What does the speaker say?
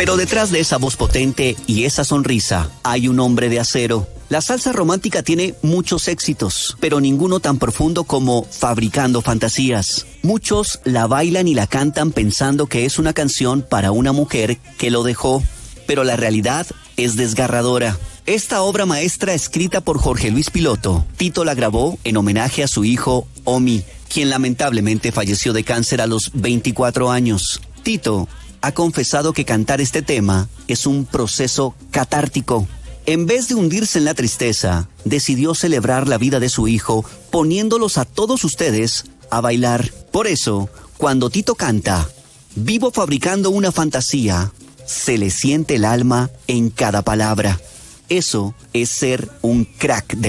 Pero detrás de esa voz potente y esa sonrisa hay un hombre de acero. La salsa romántica tiene muchos éxitos, pero ninguno tan profundo como Fabricando Fantasías. Muchos la bailan y la cantan pensando que es una canción para una mujer que lo dejó, pero la realidad es desgarradora. Esta obra maestra, escrita por Jorge Luis Piloto, Tito la grabó en homenaje a su hijo Omi, quien lamentablemente falleció de cáncer a los 24 años. Tito ha confesado que cantar este tema es un proceso catártico. En vez de hundirse en la tristeza, decidió celebrar la vida de su hijo, poniéndolos a todos ustedes a bailar. Por eso, cuando Tito canta, vivo fabricando una fantasía, se le siente el alma en cada palabra. Eso es ser un crack de